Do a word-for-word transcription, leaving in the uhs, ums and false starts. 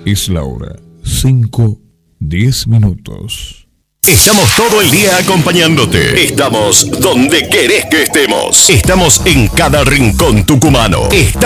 Es la hora, cinco, diez minutos. Estamos todo el día acompañándote. Estamos donde querés que estemos. Estamos en cada rincón tucumano. Estamos